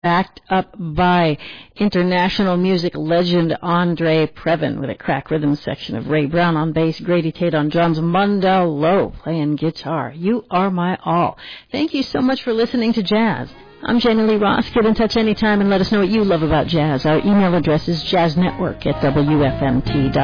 backed up by international music legend Andre Previn with a crack rhythm section of Ray Brown on bass, Grady Tate on drums, Mundell Lowe playing guitar. You are my all. Thank you so much for listening to Jazz. I'm Janie Lee Ross. Get in touch anytime and let us know what you love about jazz. Our email address is jazznetwork@wfmt.com.